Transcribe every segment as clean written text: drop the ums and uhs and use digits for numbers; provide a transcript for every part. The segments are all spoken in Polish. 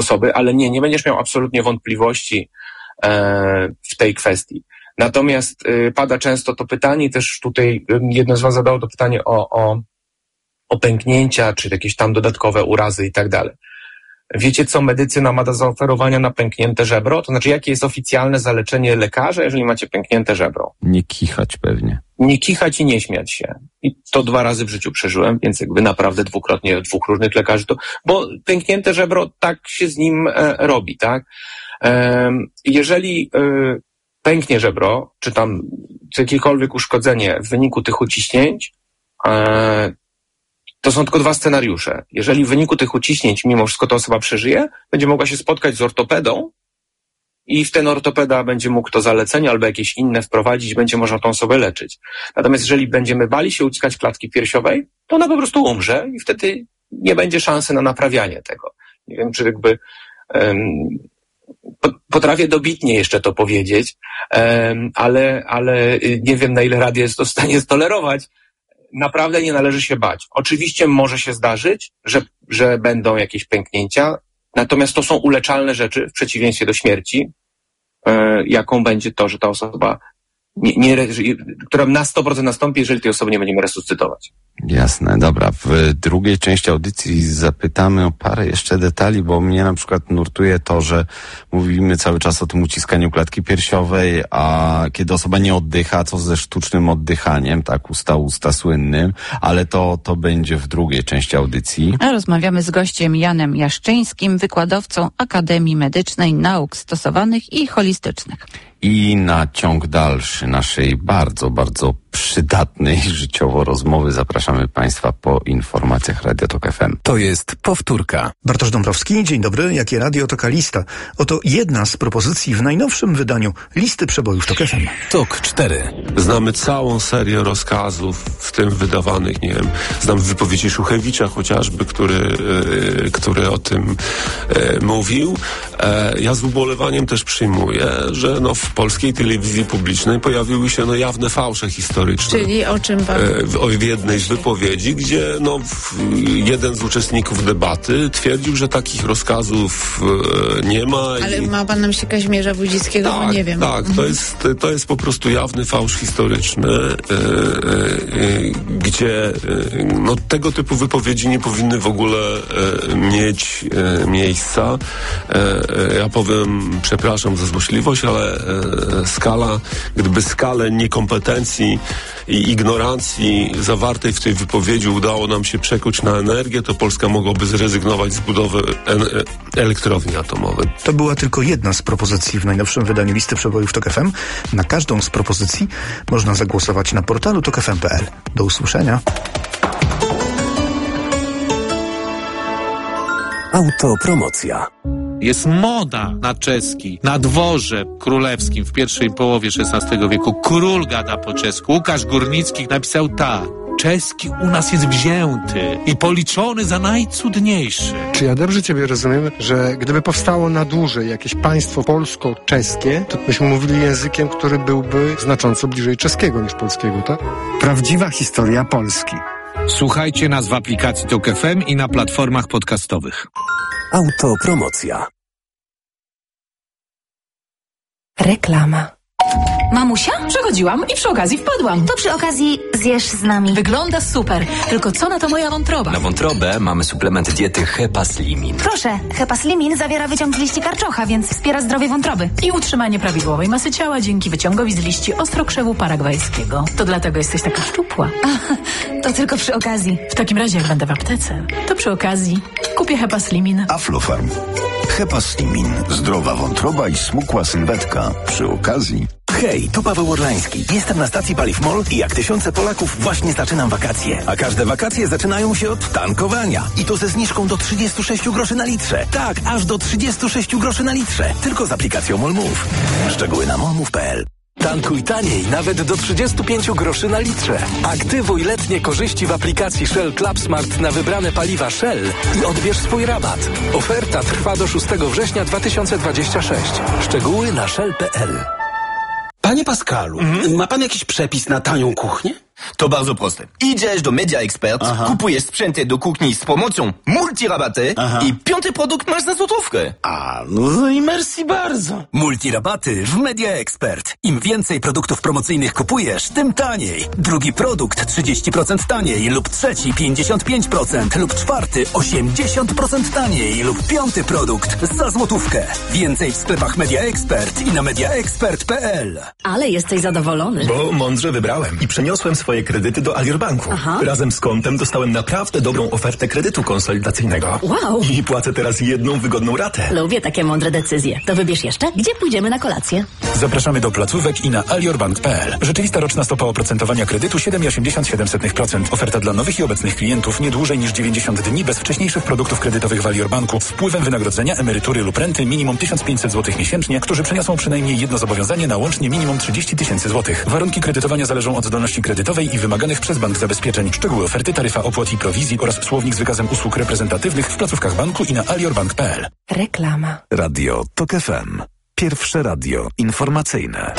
osoby, ale nie będziesz miał absolutnie wątpliwości w tej kwestii. Natomiast pada często to pytanie, też tutaj jedno z was zadało to pytanie o pęknięcia, czy jakieś tam dodatkowe urazy i tak dalej. Wiecie, co medycyna ma do zaoferowania na pęknięte żebro? To znaczy, jakie jest oficjalne zalecenie lekarza, jeżeli macie pęknięte żebro? Nie kichać pewnie. Nie kichać i nie śmiać się. I to 2 razy w życiu przeżyłem, więc jakby naprawdę dwukrotnie 2 różnych lekarzy bo pęknięte żebro, tak się z nim robi, tak? Jeżeli pęknie żebro, czy tam jakiekolwiek uszkodzenie w wyniku tych uciśnięć, to są tylko 2 scenariusze. Jeżeli w wyniku tych uciśnięć mimo wszystko ta osoba przeżyje, będzie mogła się spotkać z ortopedą i ten ortopeda będzie mógł to zalecenie albo jakieś inne wprowadzić, będzie można tą osobę leczyć. Natomiast jeżeli będziemy bali się uciskać klatki piersiowej, to ona po prostu umrze i wtedy nie będzie szansy na naprawianie tego. Nie wiem, czy jakby potrafię dobitnie jeszcze to powiedzieć, ale nie wiem, na ile radio jest to w stanie stolerować. Naprawdę nie należy się bać. Oczywiście może się zdarzyć, że będą jakieś pęknięcia, natomiast to są uleczalne rzeczy w przeciwieństwie do śmierci, jaką będzie to, że ta osoba, która na 100% nastąpi, jeżeli tej osoby nie będziemy resuscytować. Jasne, dobra. W drugiej części audycji zapytamy o parę jeszcze detali, bo mnie na przykład nurtuje to, że mówimy cały czas o tym uciskaniu klatki piersiowej, a kiedy osoba nie oddycha, co ze sztucznym oddychaniem, tak, usta słynnym, ale to będzie w drugiej części audycji. A rozmawiamy z gościem Janem Jaszczyńskim, wykładowcą Akademii Medycznej Nauk Stosowanych i Holistycznych. I na ciąg dalszy naszej bardzo, bardzo przydatnej życiowo rozmowy zapraszamy Państwa po informacjach Radio Tok FM. To jest powtórka. Bartosz Dąbrowski, dzień dobry. Jakie Radio Toka Lista? Oto jedna z propozycji w najnowszym wydaniu Listy Przebojów Tok FM. Tok 4. Znamy całą serię rozkazów, w tym wydawanych, nie wiem, znam wypowiedzi Szuchewicza chociażby, który o tym mówił. Ja z ubolewaniem też przyjmuję, że w polskiej telewizji publicznej pojawiły się jawne fałsze historyczne. Czyli o czym pan? W jednej z wypowiedzi, gdzie jeden z uczestników debaty twierdził, że takich rozkazów nie ma. Ale ma pan na myśli Kazimierza Wójcickiego? Tak, bo nie wiem. Tak, to jest po prostu jawny fałsz historyczny, gdzie tego typu wypowiedzi nie powinny w ogóle mieć miejsca. Ja powiem, przepraszam za złośliwość, ale gdyby skalę niekompetencji i ignorancji zawartej w tej wypowiedzi udało nam się przekuć na energię, to Polska mogłaby zrezygnować z budowy elektrowni atomowej. To była tylko jedna z propozycji w najnowszym wydaniu Listy Przebojów Tok FM. Na każdą z propozycji można zagłosować na portalu tokfm.pl. Do usłyszenia. Autopromocja. Jest moda na czeski. Na dworze królewskim w pierwszej połowie XVI wieku król gada po czesku. Łukasz Górnicki napisał tak. Czeski u nas jest wzięty i policzony za najcudniejszy. Czy ja dobrze ciebie rozumiem, że gdyby powstało na dłużej jakieś państwo polsko-czeskie, to byśmy mówili językiem, który byłby znacząco bliżej czeskiego niż polskiego, tak? Prawdziwa historia Polski. Słuchajcie nas w aplikacji Tok FM i na platformach podcastowych. Autopromocja. Reklama. Mamusia? Przechodziłam i przy okazji wpadłam. To przy okazji zjesz z nami. Wygląda super. Tylko co na to moja wątroba? Na wątrobę mamy suplement diety Hepaslimin. Proszę, Hepaslimin zawiera wyciąg z liści karczocha, więc wspiera zdrowie wątroby. I utrzymanie prawidłowej masy ciała dzięki wyciągowi z liści ostrokrzewu paragwajskiego. To dlatego jesteś taka szczupła. To tylko przy okazji. W takim razie, jak będę w aptece, to przy okazji kupię Hepaslimin. Aflofarm. Hepaslimin. Zdrowa wątroba i smukła sylwetka. Przy okazji. Hej, tu Paweł Orlański. Jestem na stacji Paliw MOL i jak tysiące Polaków właśnie zaczynam wakacje. A każde wakacje zaczynają się od tankowania. I to ze zniżką do 36 groszy na litrze. Tak, aż do 36 groszy na litrze. Tylko z aplikacją MOLMOV. Szczegóły na molmove.pl. Tankuj taniej, nawet do 35 groszy na litrze. Aktywuj letnie korzyści w aplikacji Shell Club Smart na wybrane paliwa Shell i odbierz swój rabat. Oferta trwa do 6 września 2026. Szczegóły na shell.pl. Panie Pascalu, ma pan jakiś przepis na tanią kuchnię? To bardzo proste. Idziesz do Media Expert, kupujesz sprzęty do kuchni z pomocą multirabaty i 5. produkt masz za złotówkę. No i merci bardzo. Multirabaty w Media Expert. Im więcej produktów promocyjnych kupujesz, tym taniej. Drugi produkt 30% taniej lub trzeci 55% lub czwarty 80% taniej lub 5. produkt za złotówkę. Więcej w sklepach Media Expert i na mediaexpert.pl. Ale jesteś zadowolony. Bo mądrze wybrałem i przeniosłem swoje kredyty do Alior Banku. Razem z kontem dostałem naprawdę dobrą ofertę kredytu konsolidacyjnego. Wow! I płacę teraz jedną wygodną ratę. Lubię takie mądre decyzje. To wybierz jeszcze, gdzie pójdziemy na kolację. Zapraszamy do placówek i na aliorbank.pl. Rzeczywista roczna stopa oprocentowania kredytu 7,87%. Oferta dla nowych i obecnych klientów nie dłużej niż 90 dni bez wcześniejszych produktów kredytowych w Alior Banku z wpływem wynagrodzenia, emerytury lub renty minimum 1500 zł miesięcznie, którzy przeniosą przynajmniej jedno zobowiązanie na łącznie minimum 30 000 złotych. Warunki kredytowania zależą od zdolności kredytowej i wymaganych przez bank zabezpieczeń. Szczegóły oferty, taryfa opłat i prowizji oraz słownik z wykazem usług reprezentatywnych w placówkach banku i na aliorbank.pl. Reklama. Radio TOK FM. Pierwsze radio informacyjne.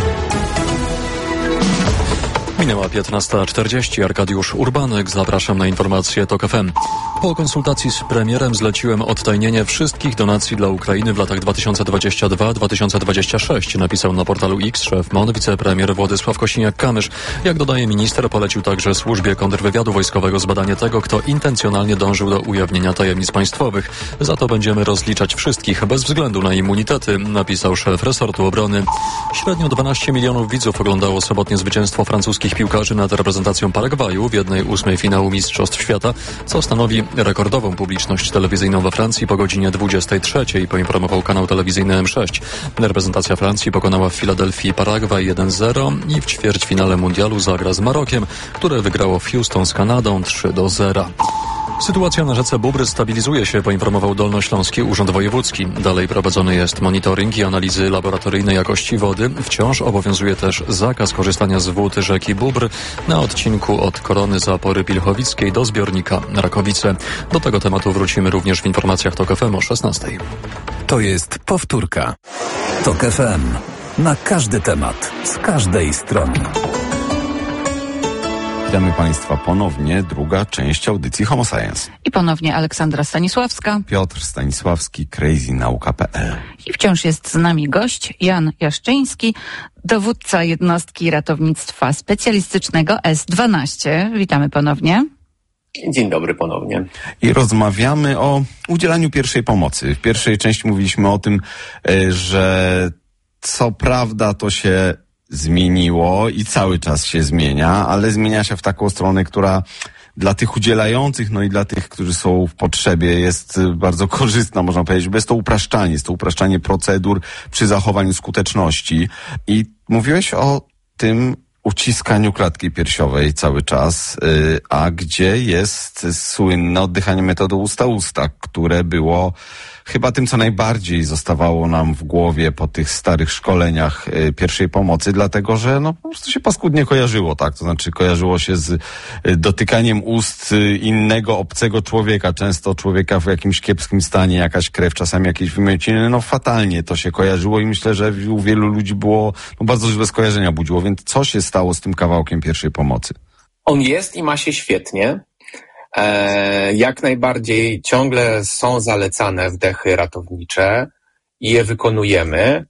Minęła 15:40. Arkadiusz Urbanek. Zapraszam na informacje TOK FM. Po konsultacji z premierem zleciłem odtajnienie wszystkich donacji dla Ukrainy w latach 2022-2026, napisał na portalu X szef MON wicepremier Władysław Kosiniak-Kamysz. Jak dodaje minister, polecił także służbie kontrwywiadu wojskowego zbadanie tego, kto intencjonalnie dążył do ujawnienia tajemnic państwowych. Za to będziemy rozliczać wszystkich, bez względu na immunitety, napisał szef resortu obrony. Średnio 12 milionów widzów oglądało sobotnie zwycięstwo francuskich piłkarzy nad reprezentacją Paragwaju w 1/8 finału Mistrzostw Świata, co stanowi rekordową publiczność telewizyjną we Francji po godzinie 23:00, poinformował kanał telewizyjny M6. Reprezentacja Francji pokonała w Filadelfii Paragwaj 1-0 i w ćwierćfinale mundialu zagra z Marokiem, które wygrało w Houston z Kanadą 3-0. Sytuacja na rzece Bóbr stabilizuje się, poinformował Dolnośląski Urząd Wojewódzki. Dalej prowadzony jest monitoring i analizy laboratoryjnej jakości wody. Wciąż obowiązuje też zakaz korzystania z wód rzeki Bóbr na odcinku od Korony Zapory Pilchowickiej do zbiornika Rakowice. Do tego tematu wrócimy również w informacjach TOK FM o 16:00. To jest powtórka. TOK FM. Na każdy temat, z każdej strony. Witamy Państwa ponownie, druga część audycji Homo Science. I ponownie Aleksandra Stanisławska. Piotr Stanisławski, crazynauka.pl. I wciąż jest z nami gość Jan Jaszczyński, dowódca jednostki ratownictwa specjalistycznego S12. Witamy ponownie. Dzień dobry ponownie. I rozmawiamy o udzielaniu pierwszej pomocy. W pierwszej części mówiliśmy o tym, że co prawda to się zmieniło i cały czas się zmienia, ale zmienia się w taką stronę, która dla tych udzielających, no i dla tych, którzy są w potrzebie, jest bardzo korzystna, można powiedzieć, bo jest to upraszczanie procedur przy zachowaniu skuteczności. I mówiłeś o tym uciskaniu klatki piersiowej cały czas, a gdzie jest słynne oddychanie metodą usta-usta, które było chyba tym, co najbardziej zostawało nam w głowie po tych starych szkoleniach pierwszej pomocy, dlatego że no po prostu się paskudnie kojarzyło, tak? To znaczy kojarzyło się z dotykaniem ust innego, obcego człowieka, często człowieka w jakimś kiepskim stanie, jakaś krew, czasami jakieś wymiociny, no fatalnie to się kojarzyło i myślę, że u wielu ludzi było, no bardzo złe skojarzenia budziło, więc co się stało z tym kawałkiem pierwszej pomocy? On jest i ma się świetnie. Jak najbardziej ciągle są zalecane wdechy ratownicze i je wykonujemy.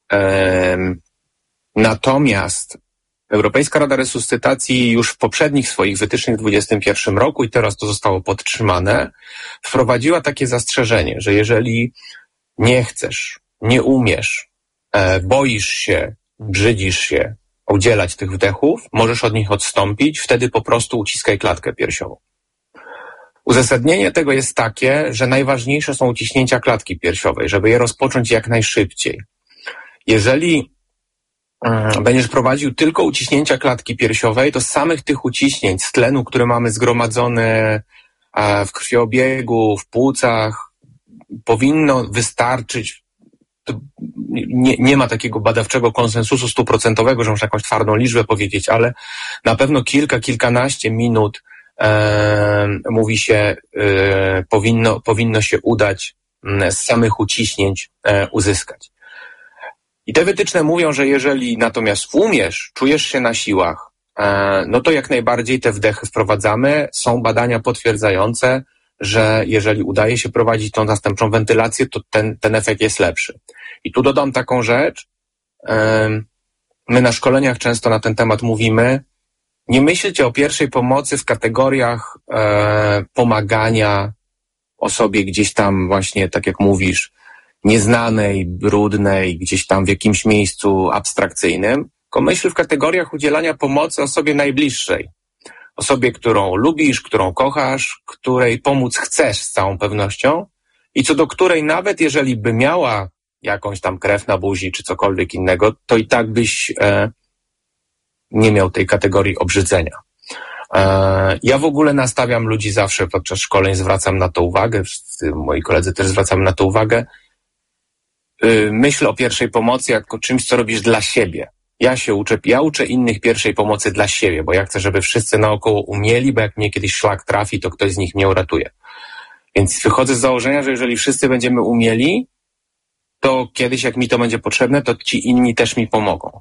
Natomiast Europejska Rada Resuscytacji już w poprzednich swoich wytycznych w 2021 roku i teraz to zostało podtrzymane, wprowadziła takie zastrzeżenie, że jeżeli nie chcesz, nie umiesz, boisz się, brzydzisz się udzielać tych wdechów, możesz od nich odstąpić, wtedy po prostu uciskaj klatkę piersiową. Uzasadnienie tego jest takie, że najważniejsze są uciśnięcia klatki piersiowej, żeby je rozpocząć jak najszybciej. Jeżeli będziesz prowadził tylko uciśnięcia klatki piersiowej, to z samych tych uciśnięć, z tlenu, który mamy zgromadzony w krwiobiegu, w płucach, powinno wystarczyć. Nie ma takiego badawczego konsensusu 100%, że można jakąś twardą liczbę powiedzieć, ale na pewno kilkanaście minut mówi się, powinno się udać z samych uciśnięć uzyskać. I te wytyczne mówią, że jeżeli natomiast umiesz, czujesz się na siłach, no to jak najbardziej te wdechy wprowadzamy. Są badania potwierdzające, że jeżeli udaje się prowadzić tą zastępczą wentylację, to ten efekt jest lepszy. I tu dodam taką rzecz. My na szkoleniach często na ten temat mówimy, nie myślcie o pierwszej pomocy w kategoriach pomagania osobie gdzieś tam właśnie, tak jak mówisz, nieznanej, brudnej, gdzieś tam w jakimś miejscu abstrakcyjnym, tylko myśl w kategoriach udzielania pomocy osobie najbliższej. Osobie, którą lubisz, którą kochasz, której pomóc chcesz z całą pewnością i co do której nawet jeżeli by miała jakąś tam krew na buzi czy cokolwiek innego, to i tak byś nie miał tej kategorii obrzydzenia. Ja w ogóle nastawiam ludzi zawsze podczas szkoleń, zwracam na to uwagę, moi koledzy też zwracamy na to uwagę. Myśl o pierwszej pomocy jako czymś, co robisz dla siebie. Ja uczę innych pierwszej pomocy dla siebie, bo ja chcę, żeby wszyscy naokoło umieli, bo jak mnie kiedyś szlak trafi, to ktoś z nich mnie uratuje. Więc wychodzę z założenia, że jeżeli wszyscy będziemy umieli, to kiedyś jak mi to będzie potrzebne, to ci inni też mi pomogą.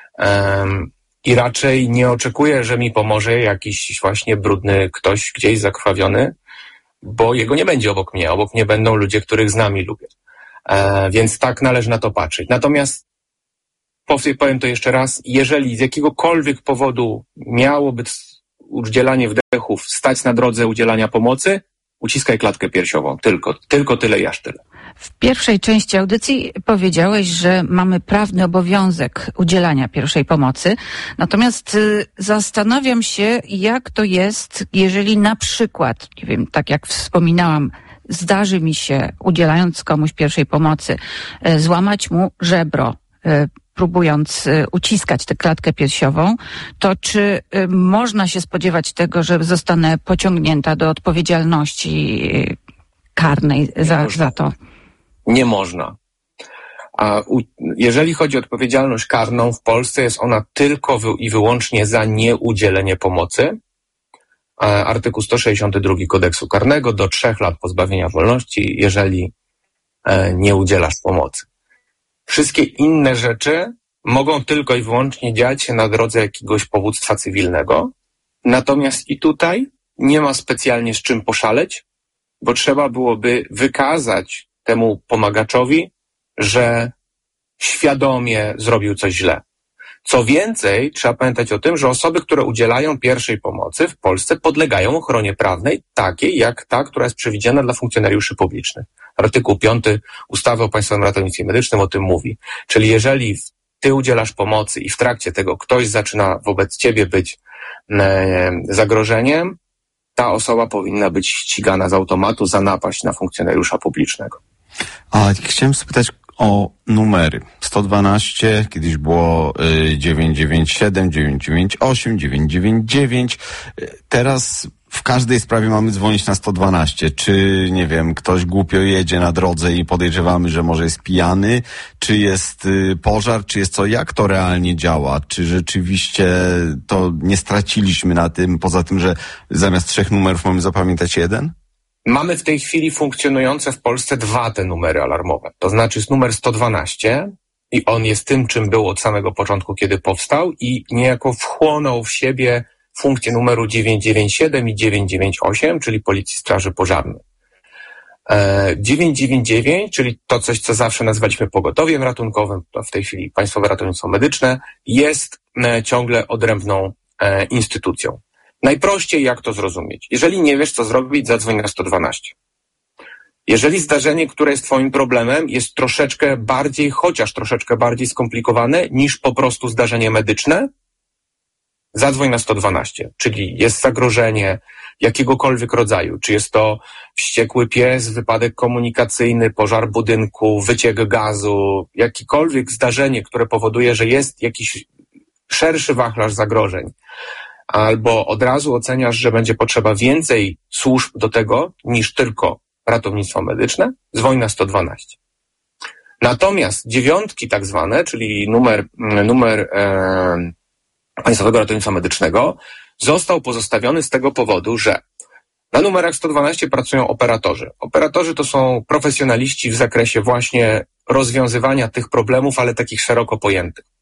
I raczej nie oczekuję, że mi pomoże jakiś właśnie brudny ktoś gdzieś zakrwawiony, bo jego nie będzie obok mnie. Obok mnie będą ludzie, których znam i lubię. Więc tak należy na to patrzeć. Natomiast powiem to jeszcze raz, jeżeli z jakiegokolwiek powodu miałoby udzielanie wdechów stać na drodze udzielania pomocy, uciskaj klatkę piersiową. Tylko tyle i aż tyle. W pierwszej części audycji powiedziałeś, że mamy prawny obowiązek udzielania pierwszej pomocy. Natomiast zastanawiam się, jak to jest, jeżeli na przykład, nie wiem, tak jak wspominałam, zdarzy mi się, udzielając komuś pierwszej pomocy, złamać mu żebro, próbując uciskać tę klatkę piersiową, to czy można się spodziewać tego, że zostanę pociągnięta do odpowiedzialności karnej za to? Nie można. A jeżeli chodzi o odpowiedzialność karną, w Polsce jest ona tylko i wyłącznie za nieudzielenie pomocy. Artykuł 162 Kodeksu Karnego do 3 lat pozbawienia wolności, jeżeli nie udzielasz pomocy. Wszystkie inne rzeczy mogą tylko i wyłącznie dziać się na drodze jakiegoś powództwa cywilnego. Natomiast i tutaj nie ma specjalnie z czym poszaleć, bo trzeba byłoby wykazać temu pomagaczowi, że świadomie zrobił coś źle. Co więcej, trzeba pamiętać o tym, że osoby, które udzielają pierwszej pomocy w Polsce podlegają ochronie prawnej, takiej jak ta, która jest przewidziana dla funkcjonariuszy publicznych. Artykuł 5 ustawy o Państwowym Ratownictwie Medycznym o tym mówi. Czyli jeżeli ty udzielasz pomocy i w trakcie tego ktoś zaczyna wobec ciebie być zagrożeniem, ta osoba powinna być ścigana z automatu za napaść na funkcjonariusza publicznego. A chciałem spytać o numery. 112, kiedyś było 997, 998, 999. Teraz w każdej sprawie mamy dzwonić na 112. Czy, nie wiem, ktoś głupio jedzie na drodze i podejrzewamy, że może jest pijany, czy jest pożar, czy jest co? Jak to realnie działa? Czy rzeczywiście to nie straciliśmy na tym, poza tym, że zamiast 3 numerów mamy zapamiętać 1? Mamy w tej chwili funkcjonujące w Polsce 2 te numery alarmowe. To znaczy jest numer 112 i on jest tym, czym był od samego początku, kiedy powstał i niejako wchłonął w siebie funkcję numeru 997 i 998, czyli Policji Straży Pożarnej. 999, czyli to coś, co zawsze nazwaliśmy pogotowiem ratunkowym, to w tej chwili Państwowe Ratownictwo Medyczne, jest ciągle odrębną instytucją. Najprościej jak to zrozumieć? Jeżeli nie wiesz, co zrobić, zadzwoń na 112. Jeżeli zdarzenie, które jest twoim problemem, jest chociaż troszeczkę bardziej skomplikowane niż po prostu zdarzenie medyczne, zadzwoń na 112, czyli jest zagrożenie jakiegokolwiek rodzaju, czy jest to wściekły pies, wypadek komunikacyjny, pożar budynku, wyciek gazu, jakiekolwiek zdarzenie, które powoduje, że jest jakiś szerszy wachlarz zagrożeń, albo od razu oceniasz, że będzie potrzeba więcej służb do tego niż tylko ratownictwo medyczne, dzwoń na 112. Natomiast 9 tak zwane, czyli numer Państwowego Ratownictwa Medycznego został pozostawiony z tego powodu, że na numerach 112 pracują operatorzy. Operatorzy to są profesjonaliści w zakresie właśnie rozwiązywania tych problemów, ale takich szeroko pojętych.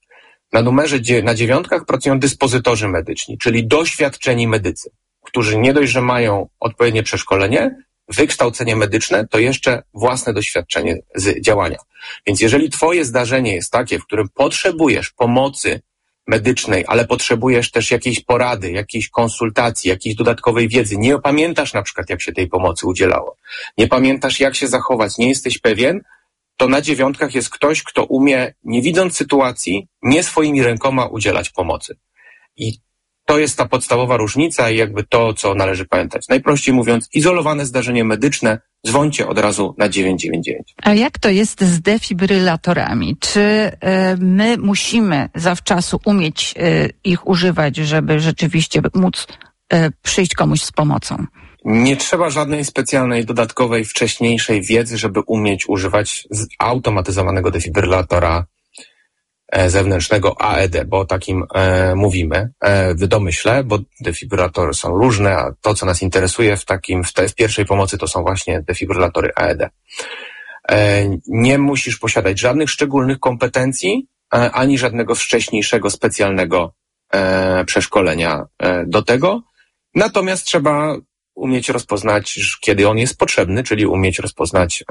na dziewiątkach pracują dyspozytorzy medyczni, czyli doświadczeni medycy, którzy nie dość, że mają odpowiednie przeszkolenie, wykształcenie medyczne, to jeszcze własne doświadczenie z działania. Więc jeżeli twoje zdarzenie jest takie, w którym potrzebujesz pomocy medycznej, ale potrzebujesz też jakiejś porady, jakiejś konsultacji, jakiejś dodatkowej wiedzy, nie pamiętasz na przykład, jak się tej pomocy udzielało, nie pamiętasz, jak się zachować, nie jesteś pewien, to na dziewiątkach jest ktoś, kto umie, nie widząc sytuacji, nie swoimi rękoma udzielać pomocy. I to jest ta podstawowa różnica i jakby to, co należy pamiętać. Najprościej mówiąc, izolowane zdarzenie medyczne, dzwońcie od razu na 999. A jak to jest z defibrylatorami? Czy my musimy zawczasu umieć ich używać, żeby rzeczywiście móc przyjść komuś z pomocą? Nie trzeba żadnej specjalnej, dodatkowej, wcześniejszej wiedzy, żeby umieć używać zautomatyzowanego defibrylatora zewnętrznego AED, bo o takim mówimy w domyśle, bo defibrylatory są różne, a to, co nas interesuje w pierwszej pomocy, to są właśnie defibrylatory AED. Nie musisz posiadać żadnych szczególnych kompetencji, ani żadnego wcześniejszego, specjalnego przeszkolenia do tego. Natomiast trzeba umieć rozpoznać, kiedy on jest potrzebny, czyli umieć rozpoznać,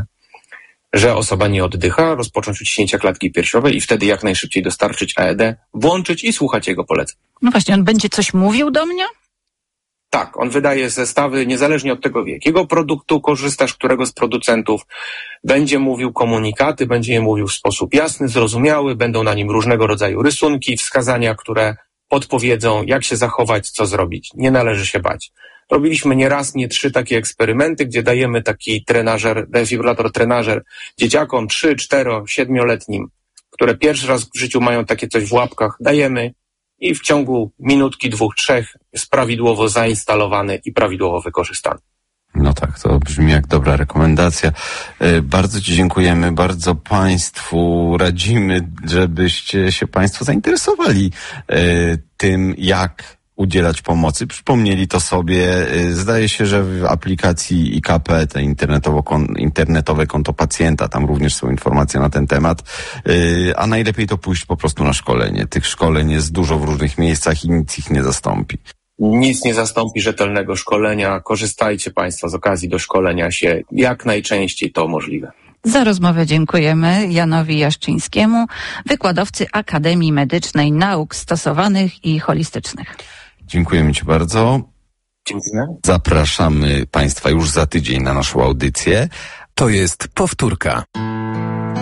że osoba nie oddycha, rozpocząć uciśnięcia klatki piersiowej i wtedy jak najszybciej dostarczyć AED, włączyć i słuchać jego poleceń. No właśnie, on będzie coś mówił do mnie? Tak, on wydaje zestawy, niezależnie od tego, jakiego produktu korzystasz, którego z producentów, będzie mówił komunikaty, będzie je mówił w sposób jasny, zrozumiały, będą na nim różnego rodzaju rysunki, wskazania, które podpowiedzą, jak się zachować, co zrobić. Nie należy się bać. Robiliśmy nie raz, nie 3 takie eksperymenty, gdzie dajemy taki defibrylator trenażer dzieciakom 3, 4, 7-letnim, które pierwszy raz w życiu mają takie coś w łapkach, dajemy i w ciągu minutki, 2, 3 jest prawidłowo zainstalowany i prawidłowo wykorzystany. No tak, to brzmi jak dobra rekomendacja. Bardzo Ci dziękujemy, bardzo Państwu radzimy, żebyście się Państwo zainteresowali tym, jak udzielać pomocy. Przypomnieli to sobie. Zdaje się, że w aplikacji IKP, te internetowe konto pacjenta, tam również są informacje na ten temat. A najlepiej to pójść po prostu na szkolenie. Tych szkoleń jest dużo w różnych miejscach i nic ich nie zastąpi. Nic nie zastąpi rzetelnego szkolenia. Korzystajcie Państwo z okazji do szkolenia się jak najczęściej to możliwe. Za rozmowę dziękujemy Janowi Jaszczyńskiemu, wykładowcy Akademii Medycznej Nauk Stosowanych i Holistycznych. Dziękujemy Ci bardzo. Dziękuję. Zapraszamy Państwa już za tydzień na naszą audycję. To jest powtórka.